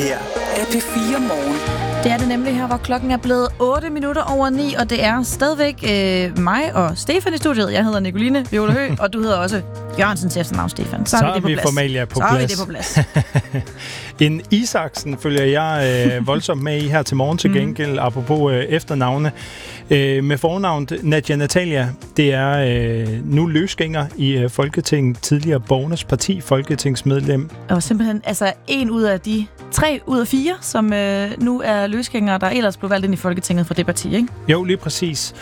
her er P4 Morgen. Det er det nemlig her, hvor klokken er blevet 8:08 og det er stadigvæk mig og Stefan i studiet. Jeg hedder Nicoline Viola Høgh, og du hedder også Jørgensen til efternavn, Stefan. Så er vi formalia på plads. Så er vi det på plads. En Isaksen følger jeg voldsomt med i her til morgen til gengæld, apropos efternavne. Med fornavn Nadia Natalia, det er nu løsgænger i Folketinget, tidligere Borgernes Parti, folketingsmedlem. Og simpelthen altså 1 ud af de 3 ud af 4, som nu er løsgængere, der ellers blev valgt ind i Folketinget fra det parti, ikke? Jo, lige præcis.